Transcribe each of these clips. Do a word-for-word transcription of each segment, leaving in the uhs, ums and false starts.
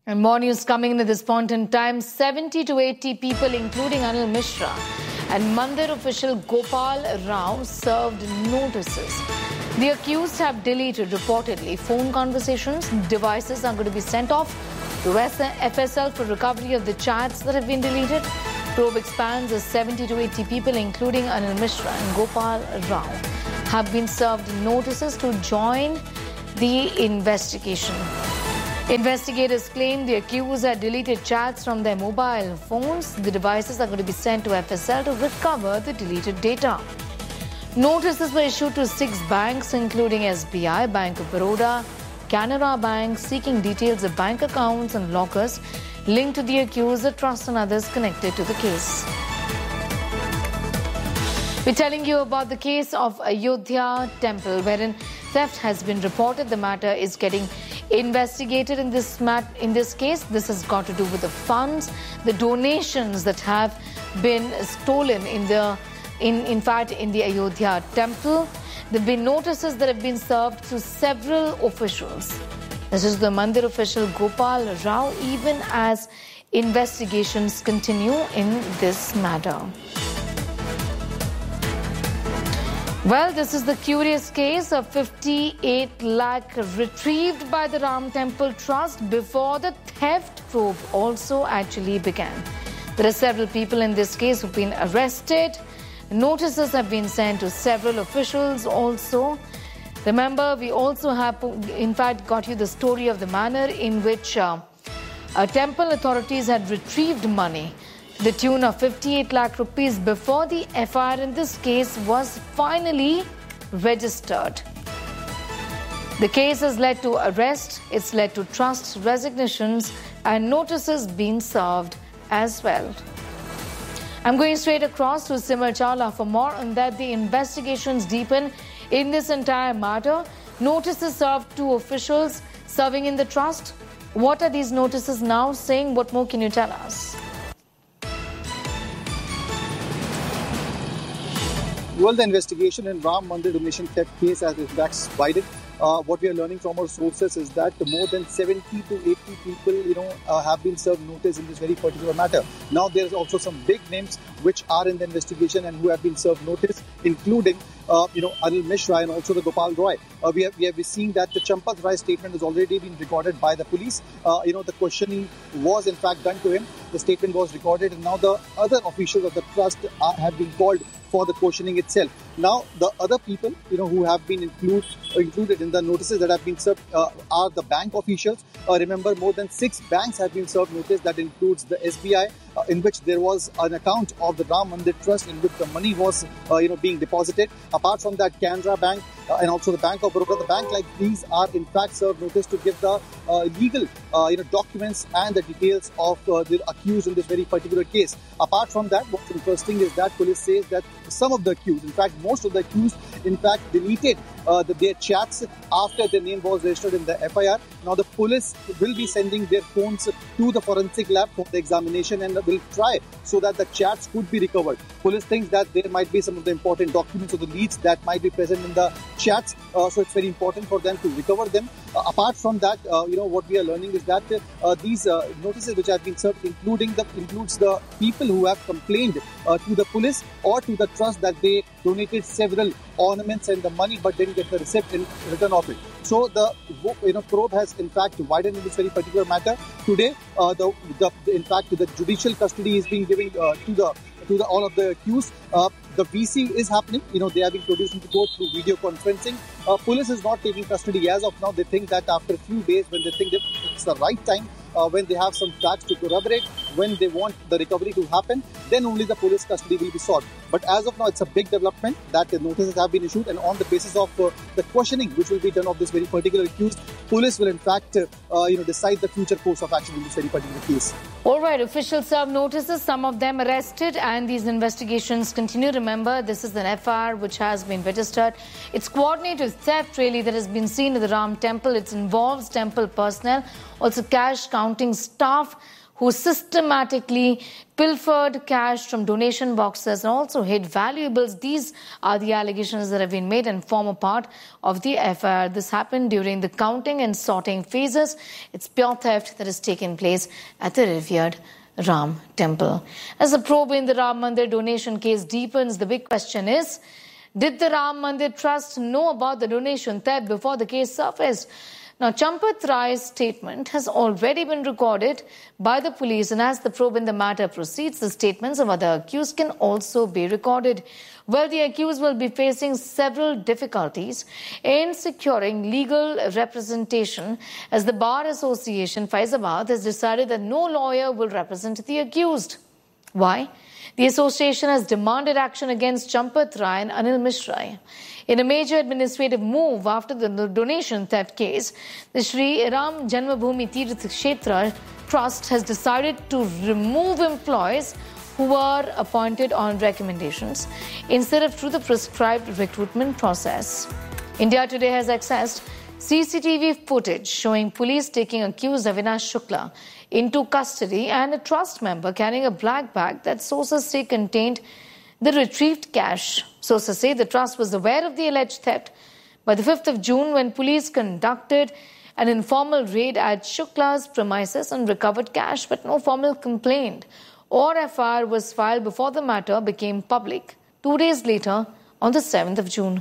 And more news coming in at this point in time. seventy to eighty people, including Anil Mishra and Mandir official Gopal Rao, served notices. The accused have deleted, reportedly, phone conversations. Devices are going to be sent off to F S L for recovery of the chats that have been deleted. Probe expands as seventy to eighty people, including Anil Mishra and Gopal Rao, have been served notices to join the investigation. Investigators claim the accused had deleted chats from their mobile phones. The devices are going to be sent to F S L to recover the deleted data. Notices were issued to six banks, including S B I, Bank of Baroda, Canara Bank, seeking details of bank accounts and lockers linked to the accused, the trust and others connected to the case. We're telling you about the case of Ayodhya Temple, wherein theft has been reported. The matter is getting investigated in this mat in this case. This has got to do with the funds, the donations that have been stolen in the in in fact in the Ayodhya Temple. There have been notices that have been served to several officials. This is the Mandir official Gopal Rao, even as investigations continue in this matter. Well, this is the curious case of fifty-eight lakh retrieved by the Ram Temple Trust before the theft probe also actually began. There are several people in this case who've been arrested. Notices have been sent to several officials also. Remember, we also have, in fact, got you the story of the manner in which uh, uh, temple authorities had retrieved money, the tune of fifty-eight lakh rupees, before the F I R in this case was finally registered. The case has led to arrest, it's led to trust resignations and notices being served as well. I'm going straight across to Simar Chawla for more on that. The investigations deepen in this entire matter. Notices served to officials serving in the trust. What are these notices now saying? What more can you tell us? Well, the investigation in Ram Mandir donation theft case has in fact widened. Uh, what we are learning from our sources is that more than seventy to eighty people, you know, uh, have been served notice in this very particular matter. Now, there is also some big names which are in the investigation and who have been served notice, including, uh, you know, Anil Mishra and also the Gopal Roy. Uh, we have we have seen that the Champat Rai statement has already been recorded by the police. Uh, you know, the questioning was in fact done to him. The statement was recorded, and now the other officials of the trust are, have been called for the questioning itself. Now, the other people, you know, who have been include, included in the notices that have been served uh, are the bank officials. Uh, remember, more than six banks have been served notice. That includes the S B I, uh, in which there was an account of the Ram Mandir Trust in which the money was, uh, you know, being deposited. Apart from that, Canara Bank uh, and also the Bank of Baroda, the bank like these are in fact served notice to give the uh, legal, uh, you know, documents and the details of uh, the accused in this very particular case. Apart from that, what's interesting is that police says that some of the accused, in fact, most of the accused, in fact, deleted uh, the, their chats after their name was registered in the F I R. Now, the police will be sending their phones to the forensic lab for the examination and will try so that the chats could be recovered. Police thinks that there might be some of the important documents or the leads that might be present in the chats, uh, so it's very important for them to recover them. Uh, apart from that, uh, you know, what we are learning is that uh, these uh, notices which have been served, including the includes the people who have complained uh, to the police or to the trust that they donated several ornaments and the money but didn't get the receipt in return of it. So the you know probe has in fact widened in this very particular matter. Today, uh, the, the in fact the judicial custody is being given uh, to the to the all of the accused. Uh, the V C is happening. You know, they are being produced into court through video conferencing. Uh, police is not taking custody as of now. They think that after a few days, when they think that it's the right time, uh, when they have some facts to corroborate, when they want the recovery to happen, then only the police custody will be sought. But as of now, it's a big development that the notices have been issued, and on the basis of uh, the questioning which will be done of this very particular accused, police will in fact, uh, you know, decide the future course of action in this very particular case. All right, officials serve notices, some of them arrested, and these investigations continue. Remember, this is an F I R which has been registered. It's coordinated theft, really, that has been seen in the Ram Temple. It involves temple personnel, also cash counting staff who systematically pilfered cash from donation boxes and also hid valuables. These are the allegations that have been made and form a part of the F I R. This happened during the counting and sorting phases. It's pure theft that has taken place at the revered Ram Temple. As the probe in the Ram Mandir donation case deepens, the big question is, did the Ram Mandir Trust know about the donation theft before the case surfaced? Now, Champat Rai's statement has already been recorded by the police, and as the probe in the matter proceeds, the statements of other accused can also be recorded. Well, the accused will be facing several difficulties in securing legal representation, as the Bar Association Faizabad has decided that no lawyer will represent the accused. Why? The association has demanded action against Champat Rai and Anil Mishra. In a major administrative move after the donation theft case, the Shri Ram Janmabhoomi Tirth Kshetra Trust has decided to remove employees who were appointed on recommendations instead of through the prescribed recruitment process. India Today has accessed C C T V footage showing police taking accused Avinash Shukla into custody and a trust member carrying a black bag that sources say contained the retrieved cash. Sources say the trust was aware of the alleged theft by the fifth of June when police conducted an informal raid at Shukla's premises and recovered cash, but no formal complaint or F I R was filed before the matter became public two days later on the seventh of June.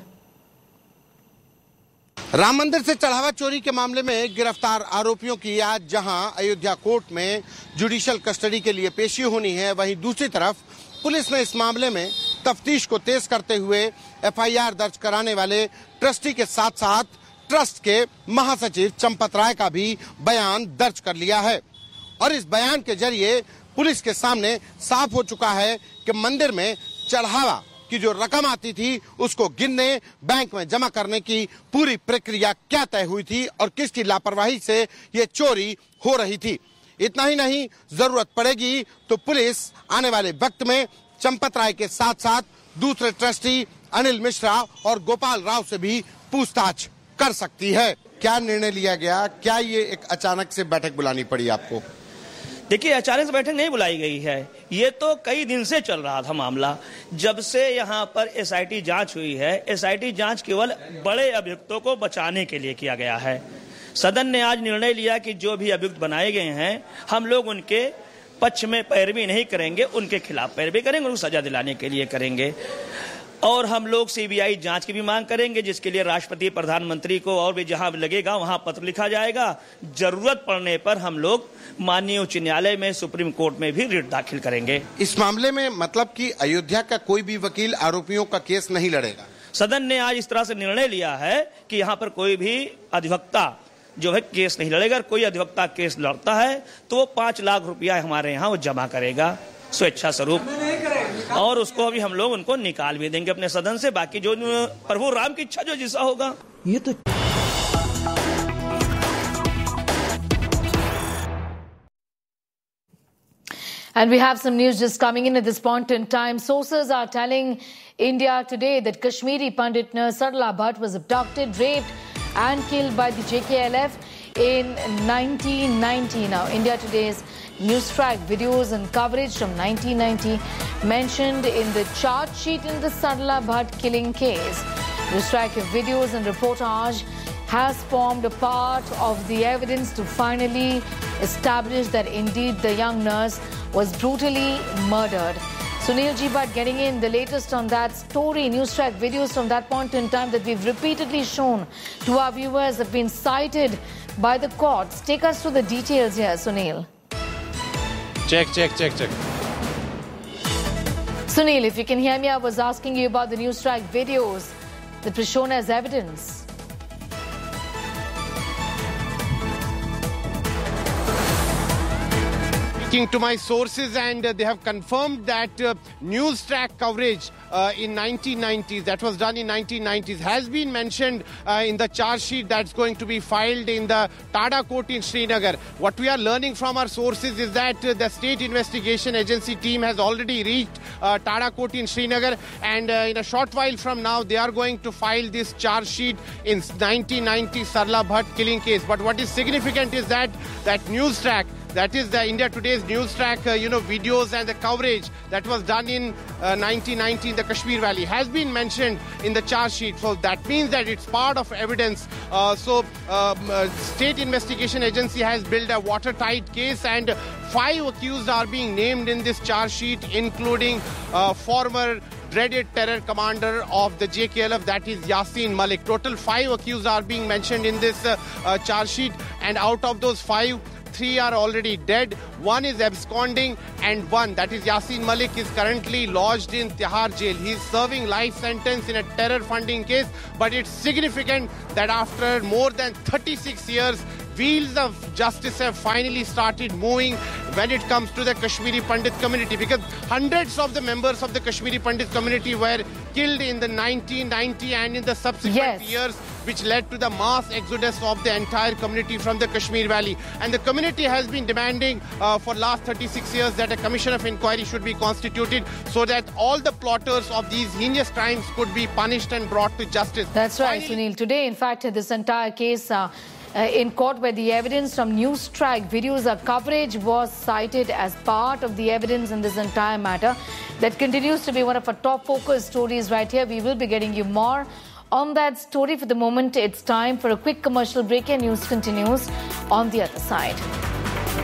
Ram मंदिर से चढ़ावा चोरी के मामले में गिरफ्तार आरोपियों की आज जहां अयोध्या कोर्ट में जुडिशियल कस्टडी के लिए पेशी होनी है, वहीं दूसरी तरफ पुलिस ने इस मामले में तफ्तीश को तेज करते हुए एफ आई आर दर्ज कराने वाले ट्रस्टी के साथ साथ ट्रस्ट के महासचिव चंपत राय का भी बयान दर्ज कर लिया है। और इस बयान के जरिए पुलिस के सामने साफ हो चुका है कि मंदिर में चढ़ावा की जो रकम आती थी उसको गिनने, बैंक में जमा करने की पूरी प्रक्रिया क्या तय हुई थी और किसकी लापरवाही से ये चोरी हो रही थी। इतना ही नहीं, जरूरत पड़ेगी तो पुलिस आने वाले वक्त में चंपत राय के साथ साथ दूसरे ट्रस्टी अनिल मिश्रा और गोपाल राव से भी पूछताछ कर सकती है। क्या निर्णय लिया गया? क्या ये एक अचानक से बैठक बुलानी पड़ी आपको? देखिए, अचानक से बैठक नहीं बुलाई गई है, ये तो कई दिन से चल रहा था मामला। जब से यहाँ पर एस आई टी जांच हुई है, एस आई टी जांच केवल बड़े अभियुक्तों को बचाने के लिए किया गया है। सदन ने आज निर्णय लिया कि जो भी अभियुक्त बनाए गए हैं, हम लोग उनके पक्ष में पैरवी नहीं करेंगे, उनके खिलाफ पैरवी करेंगे, उनको सजा दिलाने के लिए करेंगे। और हम लोग सी बी आई जांच की भी मांग करेंगे, जिसके लिए राष्ट्रपति, प्रधानमंत्री को और भी जहां लगेगा वहां पत्र लिखा जाएगा। जरूरत पड़ने पर हम लोग माननीय उच्च न्यायालय में, सुप्रीम कोर्ट में भी रिट दाखिल करेंगे। इस मामले में मतलब कि अयोध्या का कोई भी वकील आरोपियों का केस नहीं लड़ेगा। सदन ने आज इस तरह से निर्णय लिया है कि यहाँ पर कोई भी अधिवक्ता जो है केस नहीं लड़ेगा। कोई अधिवक्ता केस लड़ता है तो वो पांच लाख रुपया हमारे यहाँ वो जमा करेगा स्वेच्छा स्वरूप, और उसको अभी हम लोग उनको निकाल भी देंगे अपने सदन से। बाकी जो प्रभु राम की इच्छा जो जैसा होगा ये तो। And we have some news just coming in at this point in time. Sources are telling India Today that Kashmiri Pandit Sarla Bhatt was abducted, raped and killed by the J K L F in nineteen ninety. Now, India Today's news track videos and coverage from nineteen ninety mentioned in the charge sheet in the Sarla Bhatt killing case. News track videos and reportage has formed a part of the evidence to finally establish that indeed the young nurse was brutally murdered. Sunil G. Bhatt getting in the latest on that story. News track videos from that point in time that we've repeatedly shown to our viewers have been cited by the courts. Take us through the details here, Sunil. Check, check, check, check. Sunil, if you can hear me, I was asking you about the news track videos that were shown as evidence. Speaking to my sources, and uh, they have confirmed that uh, news track coverage uh, in nineteen nineties, that was done in nineteen nineties, has been mentioned uh, in the charge sheet that's going to be filed in the Tada court in Srinagar. What we are learning from our sources is that uh, the State Investigation Agency team has already reached uh, Tada court in Srinagar, and uh, in a short while from now they are going to file this charge sheet in nineteen ninety Sarla Bhatt killing case. But what is significant is that that news track, that is the India Today's news track, uh, you know, videos and the coverage that was done in uh, nineteen ninety in the Kashmir Valley has been mentioned in the charge sheet. So that means that it's part of evidence. Uh, so um, uh, State Investigation Agency has built a watertight case, and five accused are being named in this charge sheet, including uh, former dreaded terror commander of the J K L F, that is Yasin Malik. Total five accused are being mentioned in this uh, uh, charge sheet, and out of those five, three are already dead, one is absconding, and one, that is Yasin Malik, is currently lodged in Tihar jail. He is serving life sentence in a terror funding case. But it's significant that after more than thirty-six years, wheels of justice have finally started moving when it comes to the Kashmiri Pandit community, because hundreds of the members of the Kashmiri Pandit community were killed in the nineteen ninety and in the subsequent Yes. years, which led to the mass exodus of the entire community from the Kashmir Valley. And the community has been demanding uh, for last thirty-six years that a commission of inquiry should be constituted so that all the plotters of these heinous crimes could be punished and brought to justice. That's right, Finally, Sunil. Today, in fact, this entire case uh, uh, in court, where the evidence from news track videos or coverage was cited as part of the evidence in this entire matter, that continues to be one of our top focus stories right here. We will be getting you more on that story. For the moment, it's time for a quick commercial break, and news continues on the other side.